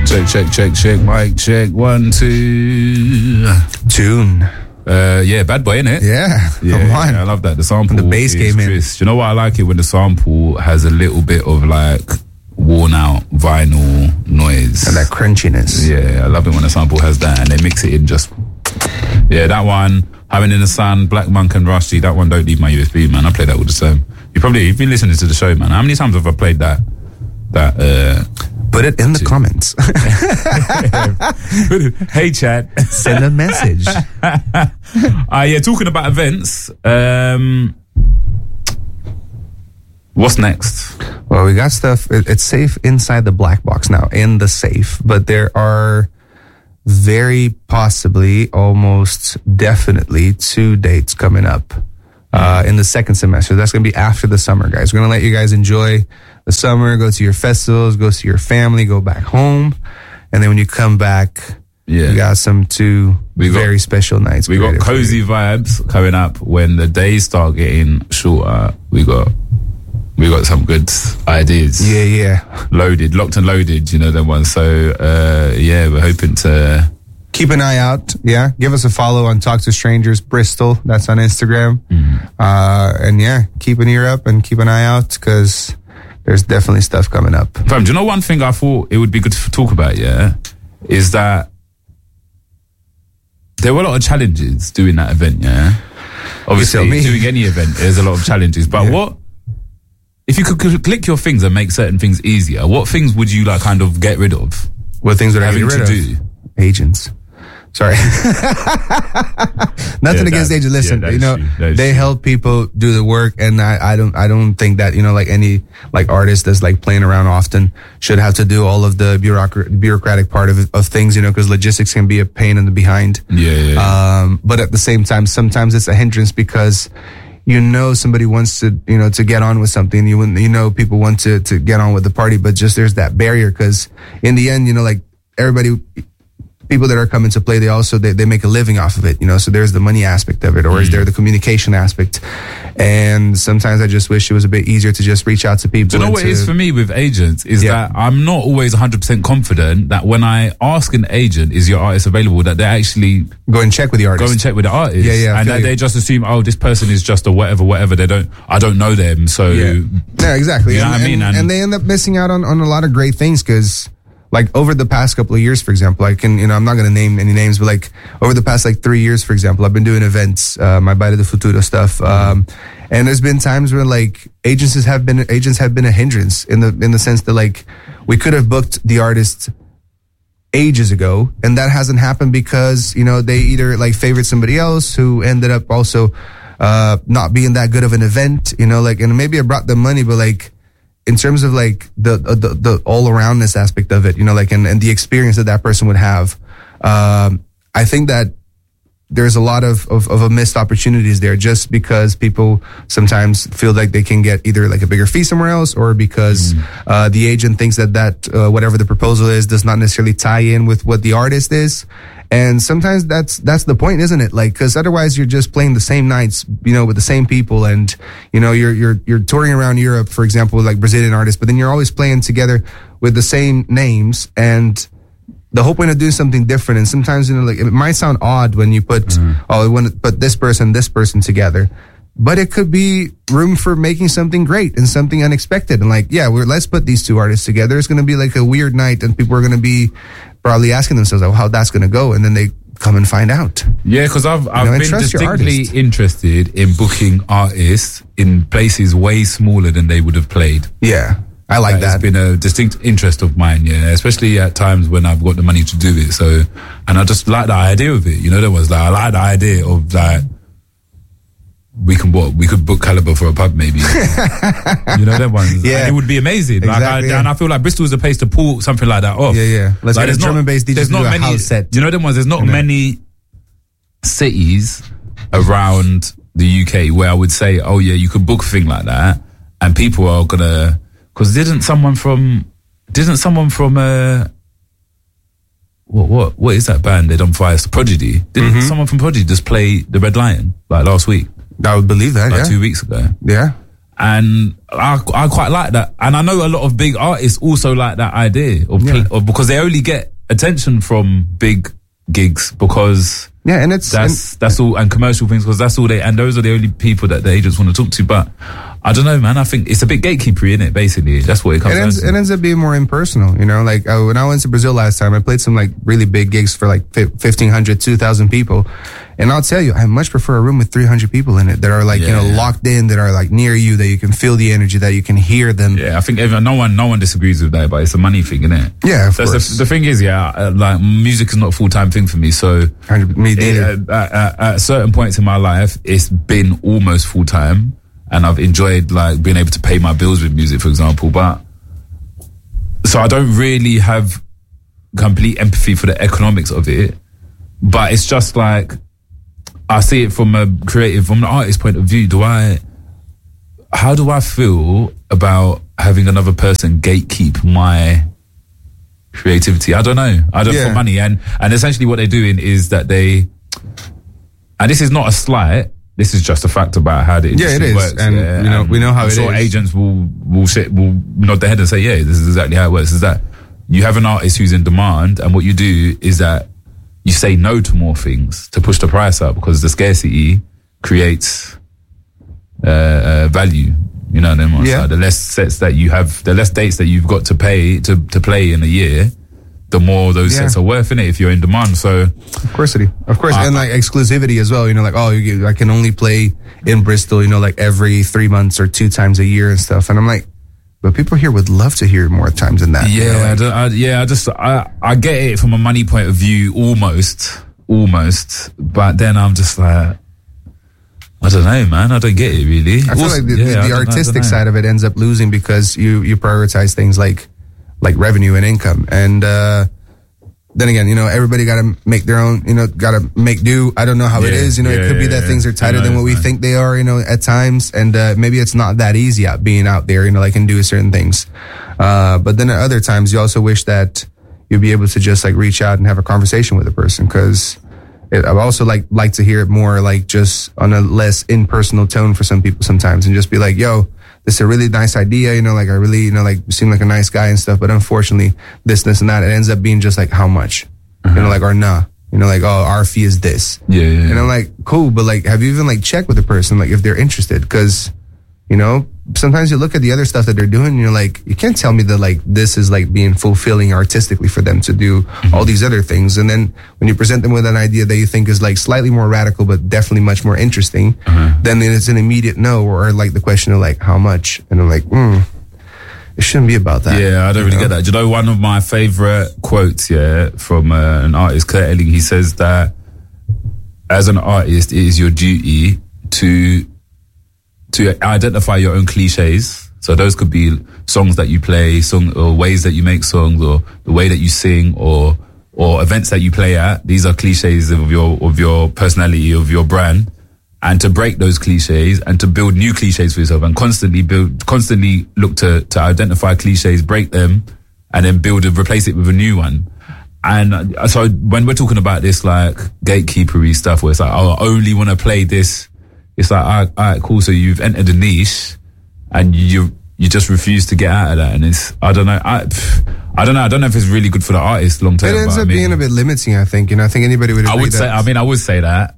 Check. Mic check. 1, 2. Tune. Yeah, Bad Boy, innit? Yeah, come on. I love that. The sample. The bass came in. Crisp. Do you know what I like it when the sample has a little bit of like worn out vinyl noise and that crunchiness. Yeah, I love it when a sample has that and they mix it in just. Yeah, that one. Having in the Sun, Black Monk and Rusty. That one, Don't Leave My USB, man. I play that all the time. You've been listening to the show, man. How many times have I played that? Put it in the comments. Hey, chat. Send a message. Yeah, talking about events. What's next? Well, we got stuff. It's safe inside the black box now, in the safe. But there are very possibly, almost definitely 2 dates coming up in the second semester. That's going to be after the summer, guys. We're going to let you guys enjoy the summer, go to your festivals, go see your family, go back home. And then when you come back, we got some very special nights. We got cozy vibes coming up when the days start getting shorter. We got some good ideas. Yeah. Locked and loaded, you know, them ones. So, we're hoping to... Keep an eye out, yeah. Give us a follow on Talk to Strangers Bristol. That's on Instagram. Keep an ear up and keep an eye out because there's definitely stuff coming up. Fam, do you know one thing I thought it would be good to talk about, is that there were a lot of challenges doing that event, Obviously, doing any event, there's a lot of challenges. But what... If you could click your things and make certain things easier, what things would you like kind of get rid of? What things would I get rid of? Agents. Sorry. Nothing against agents. Listen, they help people do the work, and I don't think that, like any like artist that's like playing around often should have to do all of the bureaucratic part of things, because logistics can be a pain in the behind. But at the same time, sometimes it's a hindrance because somebody wants to, to get on with something. People want to get on with the party, but just there's that barrier because in the end, like everybody, people that are coming to play, they make a living off of it, so there's the money aspect of it, or is there the communication aspect? And sometimes I just wish it was a bit easier to just reach out to people. Do you know what it is for me with agents is that I'm not always 100% confident that when I ask an agent, is your artist available, that they actually go and check with the artist. Go and check with the artist. And that they just assume, this person is just a whatever. I don't know them. So yeah, exactly. You know what I mean? And they end up missing out on a lot of great things because like over the past couple of years, for example, I can, I'm not going to name any names, but like over the past like 3 years, for example, I've been doing events, my Baile do Futuro stuff. And there's been times where like agents have been a hindrance in the sense that like we could have booked the artist ages ago and that hasn't happened because, they either like favored somebody else who ended up also, not being that good of an event, and maybe I brought them money, but like, in terms of like the all aroundness aspect of it, and the experience that person would have, I think that there's a lot of missed opportunities there just because people sometimes feel like they can get either like a bigger fee somewhere else or because the agent thinks that whatever the proposal is does not necessarily tie in with what the artist is. And sometimes that's the point, isn't it? Like, cause otherwise you're just playing the same nights, with the same people and, you're touring around Europe, for example, like Brazilian artists, but then you're always playing together with the same names and the whole point of doing something different. And sometimes, like it might sound odd when you put, I want to put this person together, but it could be room for making something great and something unexpected. And like, let's put these two artists together. It's going to be like a weird night and people are going to be probably asking themselves how that's going to go, and then they come and find out. Yeah, because I've been distinctly interested in booking artists in places way smaller than they would have played. Yeah, I like that. It's been a distinct interest of mine, especially at times when I've got the money to do it. So, and I just like the idea of it. There was like, I like the idea of like, we could book Calibre for a pub maybe. That one. Yeah. And it would be amazing. Exactly, And I feel like Bristol is a place to pull something like that off. Yeah. Let's get a drum and bass DJ to do a house set. Them ones, there's not many cities around the UK where I would say, you could book a thing like that and people are gonna, cause didn't someone from what is that band? They done fire Prodigy. Didn't someone from Prodigy just play the Red Lion like last week? I would believe that, 2 weeks ago. Yeah. And I quite like that. And I know a lot of big artists also like that idea of because they only get attention from big gigs because and that's all, and commercial things, because that's all and those are the only people that the agents want to talk to. But I don't know, man. I think it's a bit gatekeepery, innit? Basically, that's what it comes down to. It ends up being more impersonal, you know. Like when I went to Brazil last time, I played some like really big gigs for like 1,500, 2,000 people, and I'll tell you, I much prefer a room with 300 people in it that are like locked in, that are like near you, that you can feel the energy, that you can hear them. Yeah, I think no one disagrees with that, but it's a money thing, innit? Yeah, of course. The thing is, like music is not a full-time thing for me, so me neither. At certain points in my life, it's been almost full-time. And I've enjoyed like being able to pay my bills with music, for example. But so I don't really have complete empathy for the economics of it. But it's just like I see it from from the artist point of view. How do I feel about having another person gatekeep my creativity? I don't know. For money, and essentially what they're doing is that and this is not a slight. This is just a fact about how the industry works. And you know, we know how it is. I'm sure agents will nod their head and say, yeah, this is exactly how it works. Is that you have an artist who's in demand, and what you do is that you say no to more things to push the price up, because the scarcity creates value. You know what I mean? Yeah. So the less sets that you have, the less dates that you've got to pay to play in a year, the more those sets are worth, innit, if you're in demand. So of course, and like exclusivity as well, you know, like, I can only play in Bristol, you know, like every 3 months or 2 times a year and stuff. And I'm like, but people here would love to hear more times than that. Yeah, you know, I get it from a money point of view, almost, but then I'm just like, I don't know, man. I don't get it really. I feel like the artistic side of it ends up losing because you prioritize things like revenue and income. And then again, you know, everybody got to make their own, you know, got to make do. I don't know how it is. You know, it could be that things are tighter than what we think they are, you know, at times. And maybe it's not that easy being out there, you know, like, and do certain things. But then at other times, you also wish that you'd be able to just like reach out and have a conversation with a person. Because I also like to hear it more like just on a less impersonal tone for some people sometimes, and just be like, yo, this is a really nice idea, you know, like I really, you know, like seem like a nice guy and stuff, but unfortunately this and that, it ends up being just like, how much, you know, like, or nah, you know, like, oh, our fee is this. Yeah. And I'm like, cool, but like, have you even like checked with the person, like if they're interested? Because, you know, sometimes you look at the other stuff that they're doing and you're like, you can't tell me that like this is like being fulfilling artistically for them to do all these other things. And then when you present them with an idea that you think is like slightly more radical but definitely much more interesting, then it's an immediate no, or like the question of like, how much? And I'm like, it shouldn't be about that. Yeah, I don't really get that. Do you know one of my favorite quotes from an artist, Kurt Elling? He says that as an artist, it is your duty to identify your own cliches. So those could be songs that you play, or ways that you make songs, or the way that you sing, or events that you play at. These are cliches of your personality, of your brand. And to break those cliches and to build new cliches for yourself, and constantly look to identify cliches, break them, and then replace it with a new one. And so when we're talking about this like gatekeepery stuff, where it's like, I only want to play this, it's like, all right, cool. So you've entered a niche, and you just refuse to get out of that. And it's, I don't know. I don't know. I don't know if it's really good for the artist long term. It ends up being a bit limiting, I think. You know, I think anybody would agree. I would say that. I would say that.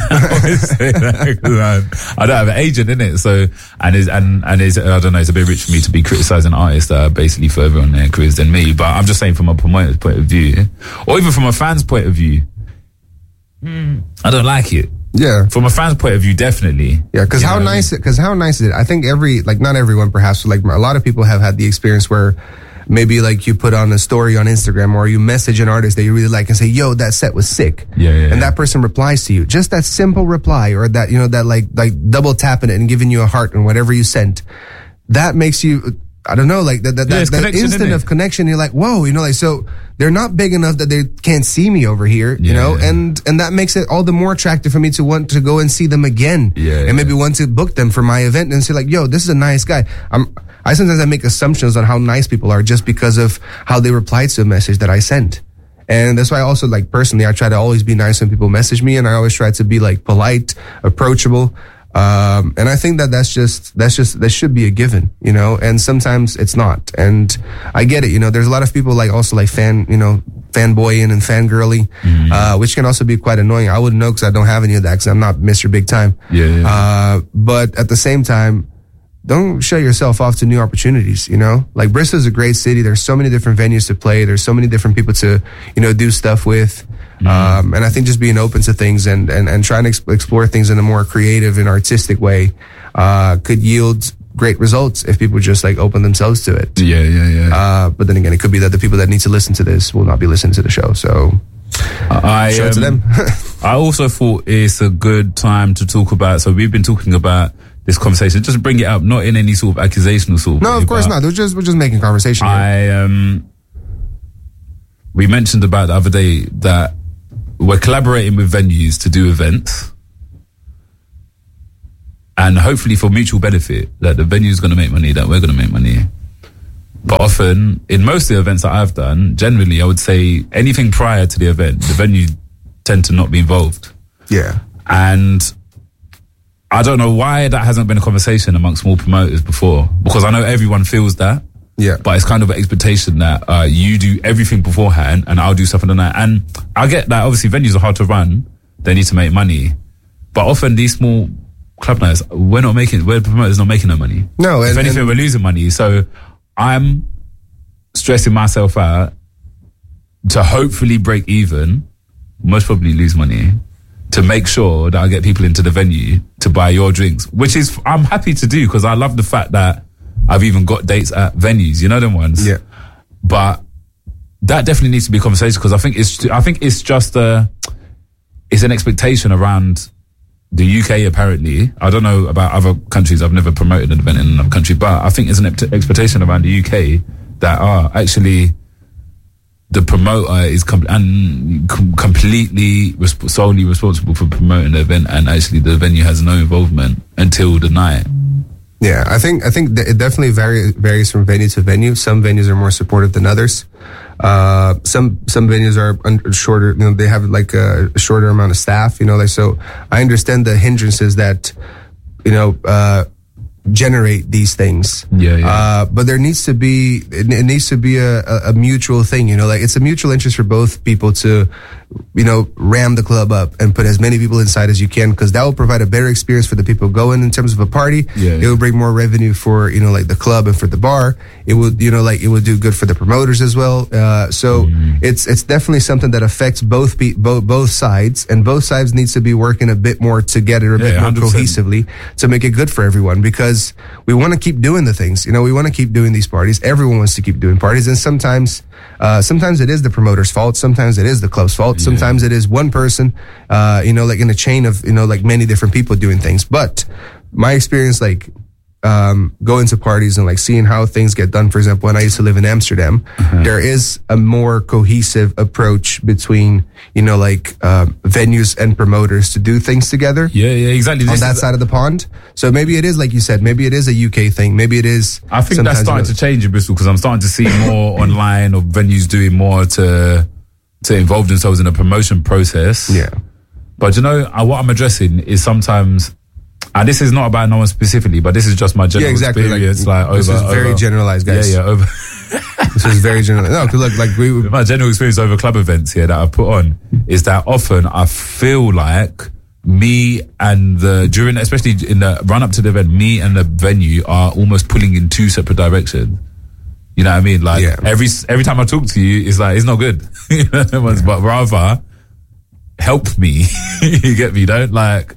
I don't have an agent in it, so and I don't know. It's a bit rich for me to be criticizing artists that are basically further on their careers than me. But I'm just saying, from a promoter's point of view, or even from a fan's point of view, I don't like it. Yeah. From a fan's point of view, definitely. Yeah, because how nice is it? I think not everyone perhaps, but like a lot of people have had the experience where maybe like you put on a story on Instagram, or you message an artist that you really like and say, yo, that set was sick. And that person replies to you. Just that simple reply, or that, you know, that like double tapping it and giving you a heart and whatever you sent. That makes you, I don't know, like that instant of connection. You're like, whoa, you know, like, so they're not big enough that they can't see me over here, you know, and that makes it all the more attractive for me to want to go and see them again, and maybe want to book them for my event and say like, yo, this is a nice guy. I sometimes make assumptions on how nice people are just because of how they replied to a message that I sent. And that's why I also, like, personally, I try to always be nice when people message me, and I always try to be like polite, approachable. And I think that should be a given, you know, and sometimes it's not. And I get it, you know, there's a lot of people fanboying and fangirly, which can also be quite annoying. I wouldn't know because I don't have any of that because I'm not Mr. Big Time. But at the same time, don't shut yourself off to new opportunities, you know? Like Bristol's a great city. There's so many different venues to play. There's so many different people to, you know, do stuff with. And I think just being open to things and trying to explore things in a more creative and artistic way, could yield great results if people just like open themselves to it. But then again, it could be that the people that need to listen to this will not be listening to the show. So show it to them. I also thought it's a good time to talk about, so we've been talking about this conversation, just bring it up, not in any sort of accusational sort of No, way, of course not. We're just making conversation here. We mentioned about the other day that we're collaborating with venues to do events, and hopefully for mutual benefit, that the venue's going to make money, that we're going to make money. But often, in most of the events that I've done, generally I would say anything prior to the event, the venue tend to not be involved. Yeah. And I don't know why that hasn't been a conversation amongst small promoters before, because I know everyone feels that. Yeah. But it's kind of an expectation that you do everything beforehand and I'll do stuff on the night. And I get that obviously venues are hard to run. They need to make money. But often these small club nights, we're the promoters not making no money. No. If anything, we're losing money. So I'm stressing myself out to hopefully break even, most probably lose money, to make sure that I get people into the venue to buy your drinks, which is, I'm happy to do because I love the fact that I've even got dates at venues, you know them ones? Yeah. But that definitely needs to be a conversation because I think it's just it's an expectation around the UK apparently. I don't know about other countries. I've never promoted an event in another country, but I think it's an expectation around the UK that actually the promoter is completely solely responsible for promoting the event, and actually the venue has no involvement until the night. Yeah, I think it definitely varies from venue to venue. Some venues are more supportive than others. Some venues are shorter, you know, they have like a shorter amount of staff, you know, like, so I understand the hindrances that, you know, generate these things. But there needs to be, it needs to be a mutual thing, you know, like it's a mutual interest for both people to, you know, ram the club up and put as many people inside as you can, because that will provide a better experience for the people going in terms of a party. It will bring more revenue for, you know, like the club and for the bar. It will, you know, like it will do good for the promoters as well. So it's definitely something that affects both sides, and both sides needs to be working a bit more together, a bit more 100%. Cohesively to make it good for everyone, because we want to keep doing the things, you know, we want to keep doing these parties. Everyone wants to keep doing parties, and sometimes it is the promoter's fault. Sometimes it is the club's fault. Sometimes it is one person, you know, like in a chain of, you know, like many different people doing things. But my experience, like, going to parties and like seeing how things get done. For example, when I used to live in Amsterdam, there is a more cohesive approach between, you know, like, venues and promoters to do things together. Yeah, exactly. On that side of the pond. So maybe it is, like you said, maybe it is a UK thing. Maybe it is. I think that's starting to change in Bristol, because I'm starting to see more online or venues doing more to involve themselves in a promotion process. Yeah. But you know, what I'm addressing is sometimes, and this is not about no one specifically, but this is just my general experience. Like this is very generalized, guys. Over. This is very generalized. No, because look, like my general experience over club events here that I put on is that often I feel like me and especially in the run up to the event, me and the venue are almost pulling in two separate directions. You know what I mean? Like every time I talk to you, it's like, it's not good. But rather help me. You get me? Don't like,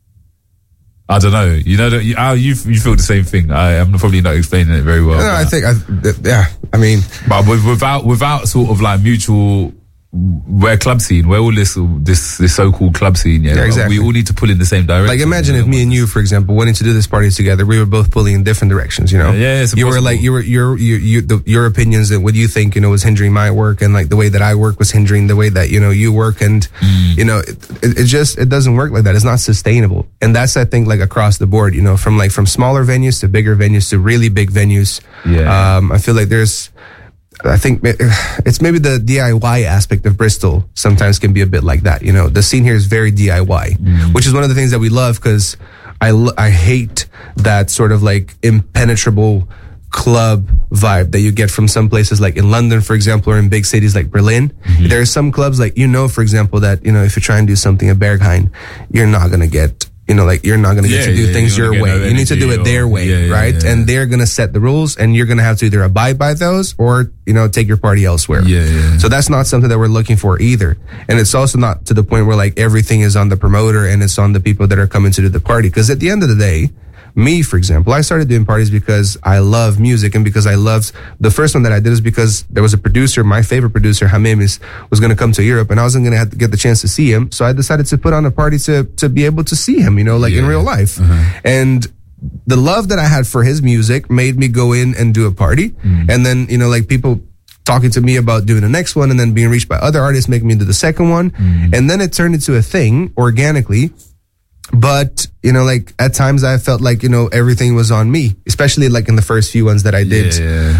I don't know. You know, you feel the same thing. I'm probably not explaining it very well. No, I think, I mean, but without sort of like mutual, we're club scene. We're all this so-called club scene. Yeah, exactly. We all need to pull in the same direction. Like imagine if me and you, for example, wanted to do this party together, we were both pulling in different directions. You know, you were like your opinions and what you think, you know, was hindering my work, and like the way that I work was hindering the way that, you know, you work, and you know, it doesn't work like that. It's not sustainable, and that's, I think, like across the board. You know, from smaller venues to bigger venues to really big venues. I feel like I think it's maybe the DIY aspect of Bristol sometimes can be a bit like that. You know, the scene here is very DIY, which is one of the things that we love, because I hate that sort of like impenetrable club vibe that you get from some places like in London, for example, or in big cities like Berlin. There are some clubs like, for example, that, if you try and do something at Berghain, you're not going to get, you're not going to get to do things your way. You need to do it their way, right? And they're going to set the rules, and you're going to have to either abide by those or, take your party elsewhere. So that's not something that we're looking for either. And it's also not to the point where like everything is on the promoter and it's on the people that are coming to do the party. Because at the end of the day, me, for example, I started doing parties because I love music, and because I loved the first one that I did is because there was a producer, my favorite producer, Hamim, was going to come to Europe, and I wasn't going to have to get the chance to see him. So I decided to put on a party to be able to see him, in real life. And the love that I had for his music made me go in and do a party. And then, people talking to me about doing the next one, and then being reached by other artists, making me do the second one. And then it turned into a thing organically. But, at times I felt like, everything was on me, especially like in the first few ones that I did.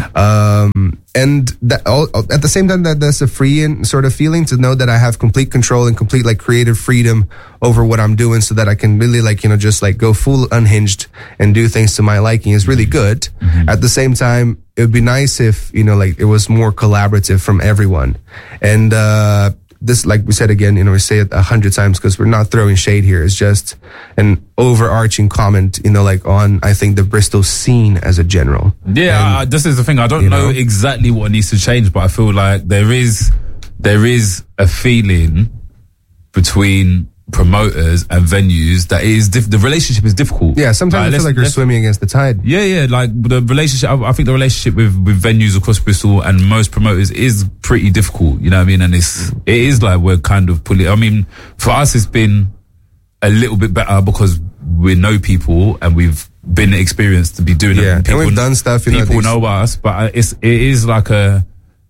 And that at the same time, that's a freeing sort of feeling to know that I have complete control and complete like creative freedom over what I'm doing, so that I can really like, just like go full unhinged and do things to my liking is really good. At the same time, it would be nice if, like it was more collaborative from everyone. And, this, like we said again, we say it 100 times because we're not throwing shade here. It's just an overarching comment, like on, I think, the Bristol scene as a general. Yeah, this is the thing. I don't know exactly what needs to change, but I feel like there is a feeling between promoters and venues that is the relationship is difficult. Yeah, sometimes I feel like you're swimming against the tide. Yeah, like the relationship, I think the relationship with venues across Bristol and most promoters is pretty difficult, you know what I mean? And it is like we're kind of pulling, I mean, for us it's been a little bit better because we know people and we've been experienced to be doing it. And we've done stuff, people know us, but it is like a,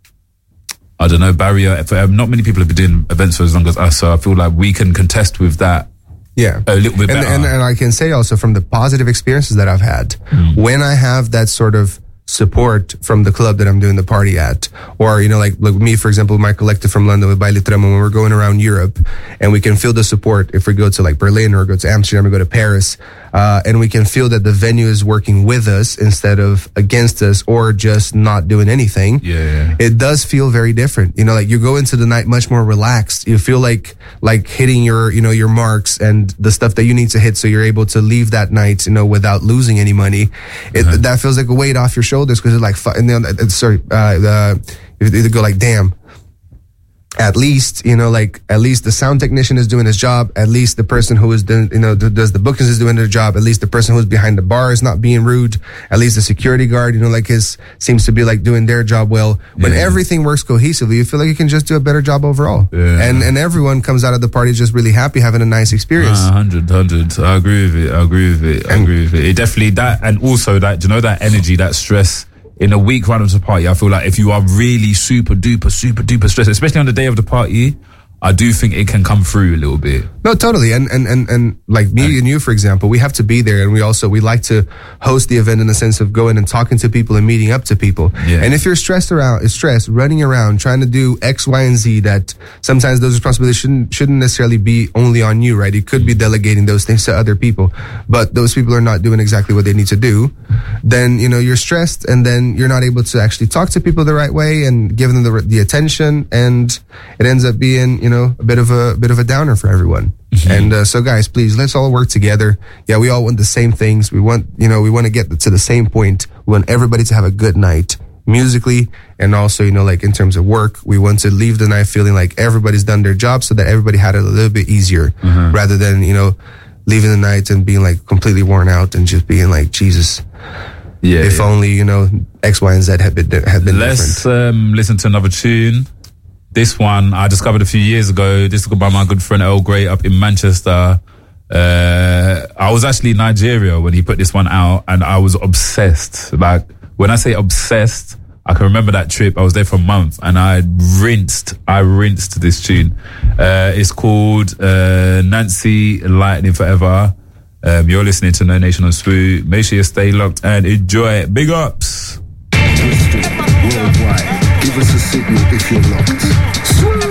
I don't know, barrier. Not many people have been doing events for as long as us, so I feel like we can contest with that a little bit better. And I can say also from the positive experiences that I've had, when I have that sort of support from the club that I'm doing the party at, or, like me, for example, my collective from London with Baile Trema, when we're going around Europe, and we can feel the support if we go to like Berlin or go to Amsterdam or go to Paris, and we can feel that the venue is working with us instead of against us or just not doing anything. It does feel very different. Like you go into the night much more relaxed. You feel like hitting your, your marks and the stuff that you need to hit, so you're able to leave that night, without losing any money. That feels like a weight off your shoulders, because it's like, you go like, damn. At least, at least the sound technician is doing his job. At least the person who is doing, does the bookings is doing their job. At least the person who's behind the bar is not being rude. At least the security guard, seems to be like doing their job well. When everything works cohesively, you feel like you can just do a better job overall. And everyone comes out of the party just really happy, having a nice experience. 100. I agree with it. It definitely that, and also that, that energy, that stress. In a week run of the party, I feel like if you are really super duper stressed, especially on the day of the party, I do think it can come through a little bit. No, totally. And like me and you, for example, we have to be there, and we like to host the event in the sense of going and talking to people and meeting up to people. And if you're stressed, running around, trying to do X, Y, and Z, that sometimes those responsibilities shouldn't necessarily be only on you, right? You could be delegating those things to other people, but those people are not doing exactly what they need to do. Then, you're stressed, and then you're not able to actually talk to people the right way and give them the attention, and it ends up being, a bit of a downer for everyone. And so guys, please, let's all work together. Yeah, we all want the same things. We want to get to the same point. We want everybody to have a good night musically, and also, like in terms of work, we want to leave the night feeling like everybody's done their job, so that everybody had it a little bit easier, rather than, leaving the night and being like completely worn out and just being like, Jesus. If only, X, Y, and Z had been Let's different. Listen to another tune. This one I discovered a few years ago. This is by my good friend Earl Grey up in Manchester. I was actually in Nigeria when he put this one out, and I was obsessed. Like, when I say obsessed, I can remember that trip. I was there for a month, and I rinsed this tune. It's called Nancy Lightning Forever. You're listening to No Nation on Swoo. Make sure you stay locked and enjoy it. Big ups. Worldwide, give us a signal if you're locked.